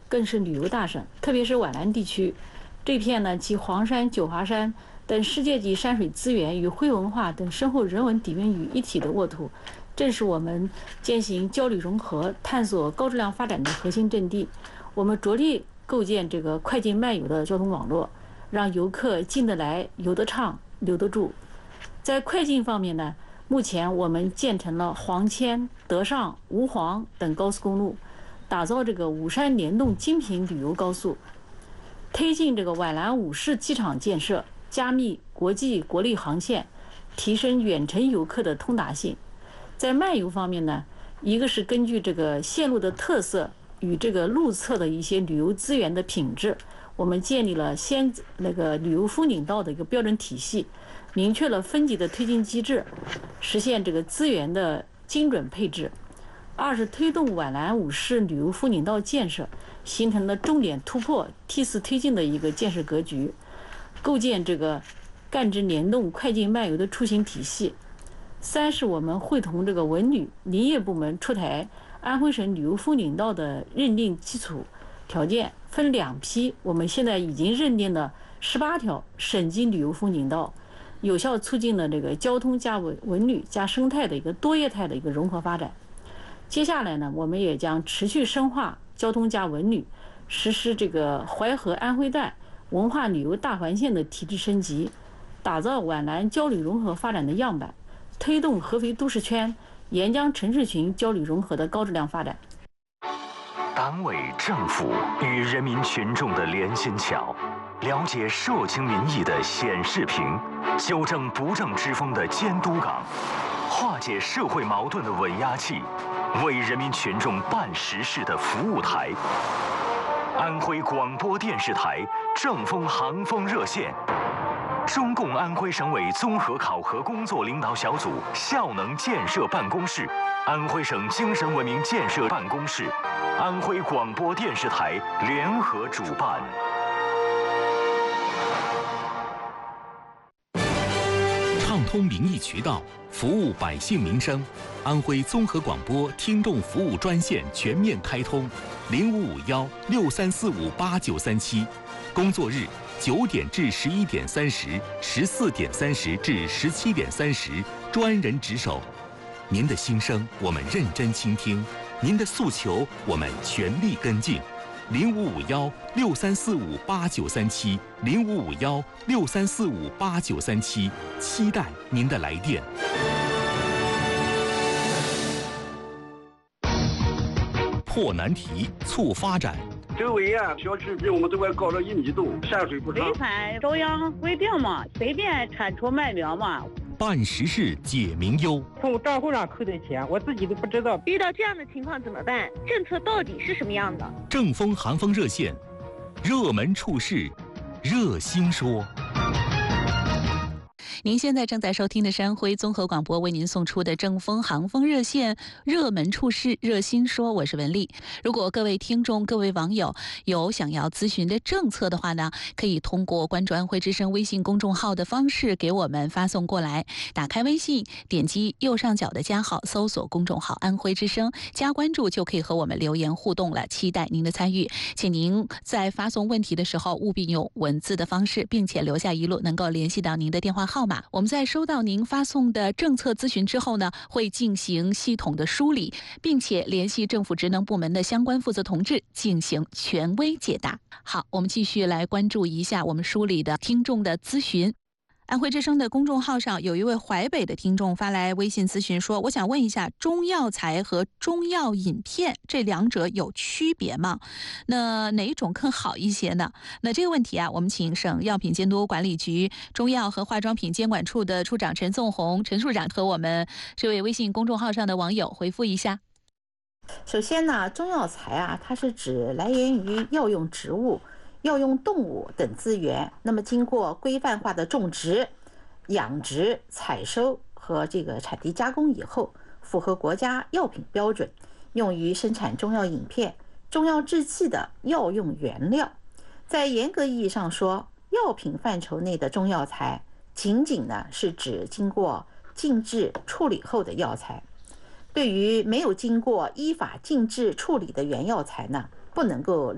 更是旅游大省，特别是皖南地区，这片呢集黄山、九华山等世界级山水资源与徽文化等深厚人文底蕴于一体的沃土，正是我们践行交流融合、探索高质量发展的核心阵地。我们着力构建这个快进慢游的交通网络，让游客进得来、游得畅、留得住。在快进方面呢，目前我们建成了黄阡、德尚、吴黄等高速公路，打造这个五山联动精品旅游高速，推进这个皖南5市机场建设，加密国际国内航线，提升远程游客的通达性。在漫游方面呢，一个是根据这个线路的特色与这个路侧的一些旅游资源的品质，我们建立了旅游风景道的一个标准体系，明确了分级的推进机制，实现这个资源的精准配置。二是推动皖南5市旅游风景道建设，形成了重点突破、梯次推进的一个建设格局，构建这个干支联动、快进慢游的出行体系。三是我们会同这个文旅林业部门出台安徽省旅游风景道的认定基础条件，分2批，我们现在已经认定了18条省级旅游风景道，有效促进了这个交通加文旅加生态的一个多业态的一个融合发展。接下来呢，我们也将持续深化交通加文旅，实施这个淮河安徽段文化旅游大环线的体制升级，打造皖南交流融合发展的样板，推动合肥都市圈、沿江城市群交流融合的高质量发展。 党委政府与人民群众的连心桥，了解社情民意的显示屏，纠正不正之风的监督岗，化解社会矛盾的稳压器，为人民群众办实事的服务台。安徽广播电视台正风航风热线，中共安徽省委综合考核工作领导小组效能建设办公室、安徽省精神文明建设办公室、安徽广播电视台联合主办。 畅通民意渠道，服务百姓民生。安徽综合广播听众服务专线全面开通，055163458937，工作日9点至11点30、14点30至17点30，专人值守。您的心声我们认真倾听，您的诉求我们全力跟进。055163458937，055163458937，期待您的来电。破难题，促发展。 周围小区比我们这块高了1米多，下水不畅。 违反中央规定嘛，随便铲除卖苗嘛。 办实事解民忧， 从账户上扣的钱，我自己都不知道。 遇到这样的情况怎么办？政策到底是什么样的？ 正风寒风热线，热门处事，热心说。 您现在正在收听的是安徽综合广播为您送出的正风航风热线，热门处事热心说，我是文丽。如果各位听众、各位网友有想要咨询的政策的话呢，可以通过关注安徽之声微信公众号的方式给我们发送过来。打开微信，点击右上角的加号，搜索公众号安徽之声，加关注就可以和我们留言互动了，期待您的参与。请您在发送问题的时候务必用文字的方式，并且留下一路能够联系到您的电话号码。我们在收到您发送的政策咨询之后呢，会进行系统的梳理，并且联系政府职能部门的相关负责同志进行权威解答。好，我们继续来关注一下我们梳理的听众的咨询。安徽之声的公众号上有一位淮北的听众发来微信咨询说，我想问一下，中药材和中药饮片这两者有区别吗？那哪种更好一些呢？那这个问题啊，我们请省药品监督管理局中药和化妆品监管处的处长陈颂红陈处长和我们这位微信公众号上的网友回复一下。 首先呢，中药材啊，它是指来源于药用植物、药用动物等资源，那么经过规范化的种植、养殖、采收和这个产地加工以后，符合国家药品标准，用于生产中药饮片、中药制剂的药用原料。在严格意义上说，药品范畴内的中药材仅仅呢是指经过静置处理后的药材。对于没有经过依法静置处理的原药材呢，不能够